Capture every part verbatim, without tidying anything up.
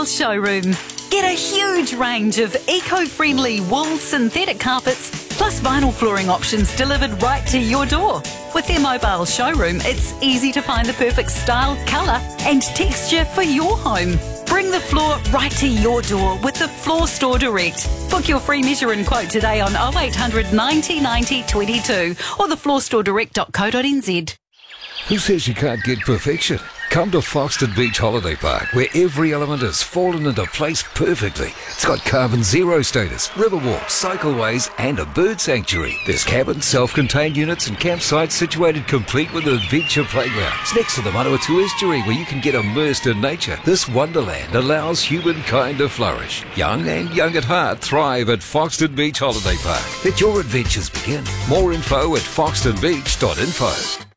Mobile Showroom. Get a huge range of eco-friendly wool synthetic carpets plus vinyl flooring options delivered right to your door. With their mobile showroom, it's easy to find the perfect style, colour and texture for your home. Bring the floor right to your door with the Floor Store Direct. Book your free measure and quote today on oh eight hundred ninety ninety twenty-two or the floor store direct dot co dot n z. Who says you can't get perfection? Come to Foxton Beach Holiday Park, where every element has fallen into place perfectly. It's got carbon zero status, riverwalks, cycleways and a bird sanctuary. There's cabins, self-contained units and campsites situated complete with adventure playgrounds next to the Manawatu Estuary, where you can get immersed in nature. This wonderland allows humankind to flourish. Young and young at heart thrive at Foxton Beach Holiday Park. Let your adventures begin. More info at foxton beach dot info.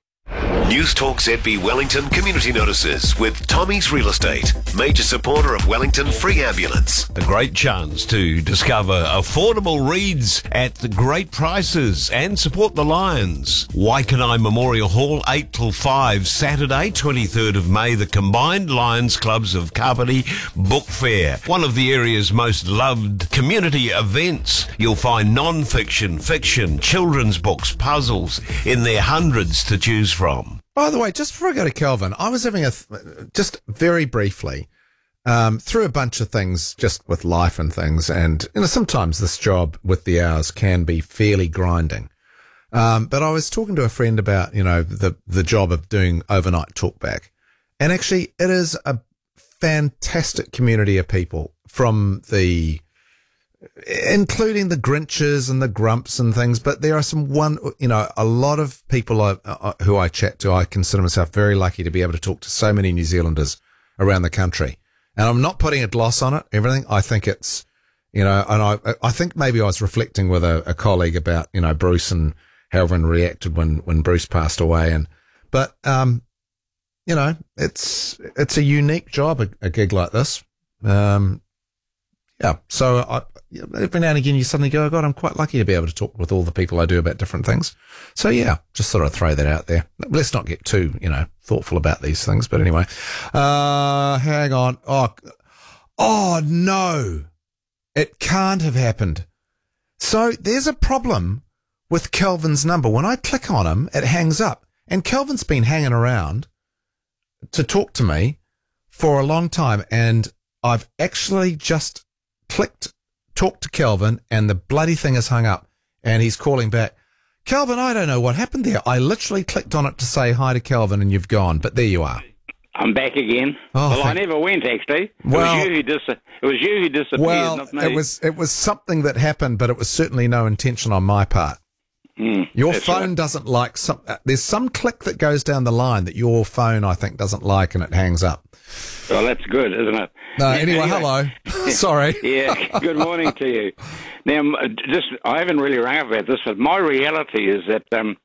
News Talk Z B Wellington Community Notices with Tommy's Real Estate, major supporter of Wellington Free Ambulance. A great chance to discover affordable reads at great prices and support the Lions. Waikanae Memorial Hall, eight till five, Saturday, twenty-third of May, the combined Lions Clubs of Kapiti Book Fair. One of the area's most loved community events. You'll find non-fiction, fiction, children's books, puzzles in their hundreds to choose from. By the way, just before I go to Kelvin, I was having a, th- just very briefly, um, through a bunch of things just with life and things. And, you know, sometimes this job with the hours can be fairly grinding. Um, but I was talking to a friend about, you know, the, the job of doing overnight talkback. And actually it is a fantastic community of people from the, including the Grinches and the Grumps and things, but there are some one, you know, a lot of people I, uh, who I chat to. I consider myself very lucky to be able to talk to so many New Zealanders around the country. And I'm not putting a gloss on it, everything. I think it's, you know, and I, I think maybe I was reflecting with a, a colleague about, you know, Bruce and how everyone reacted when, when Bruce passed away. And, but, um, you know, it's, it's a unique job, a, a gig like this. Um, yeah. So I, every now and again you suddenly go, oh God, I'm quite lucky to be able to talk with all the people I do about different things. So yeah, just thought I'd throw that out there. Let's not get too, you know, thoughtful about these things. But anyway, uh, hang on. Oh, oh no, it can't have happened. So there's a problem with Kelvin's number. When I click on him, it hangs up, and Kelvin's been hanging around to talk to me for a long time. And I've actually just clicked talk to Kelvin, and the bloody thing is hung up, and he's calling back. Kelvin, I don't know what happened there. I literally clicked on it to say hi to Kelvin, and you've gone, but there you are. I'm back again. Oh, well, thank- I never went, actually. It Well- was you who dis- It was you who disappeared, Well, not me. it was it was something that happened, but it was certainly no intention on my part. Mm, Your that's phone right. doesn't like some. Uh, there's some click that goes down the line that your phone, I think, doesn't like, and it hangs up. Well, that's good, isn't it? No, anyway, hello. Sorry. Yeah, good morning to you. Now, m- just I haven't really rang up about this, but my reality is that um,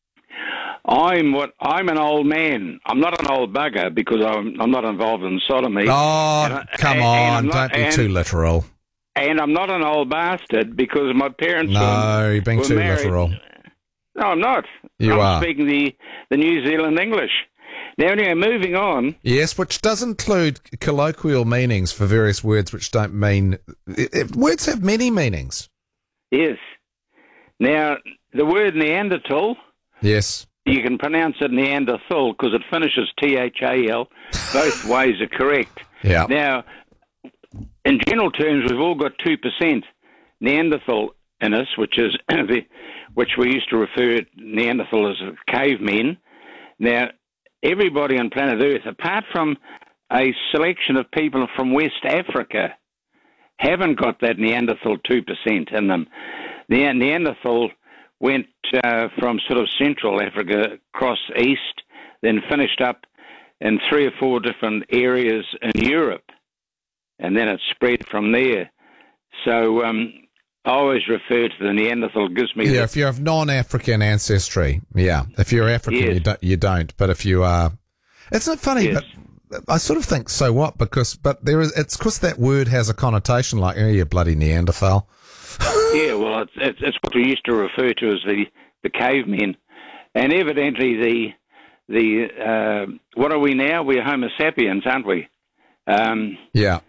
I'm what I'm an old man. I'm not an old bugger because I'm I'm not involved in sodomy. Oh, And I- come and- and on! I'm not- Don't be and- too literal. And I'm not an old bastard because my parents No, were, you're being were too married. literal. No, I'm not. You I'm are. speaking the, the New Zealand English. Now, anyway, moving on. Yes, which does include colloquial meanings for various words which don't mean. It, it, words have many meanings. Yes. Now, the word Neanderthal, Yes. you can pronounce it Neanderthal because it finishes T H A L. Both ways are correct. Yeah. Now, in general terms, we've all got two percent Neanderthal in us, which is the, which we used to refer to Neanderthal as cavemen. Now, everybody on planet Earth, apart from a selection of people from West Africa, haven't got that Neanderthal two percent in them. The Neanderthal went uh, from sort of Central Africa across east, then finished up in three or four different areas in Europe, and then it spread from there. So um, I always refer to the Neanderthal, gives me... Yeah, the, if you're of non-African ancestry, yeah. If you're African, Yes. you don't. You don't. But if you are, it's not funny. Yes. But I sort of think, so what? Because, but there is. It's because that word has a connotation like, oh, you bloody Neanderthal. Yeah, well, it's, it's, it's what we used to refer to as the, the cavemen. And evidently the... the uh, what are we now? We're Homo sapiens, aren't we? Um, Yeah.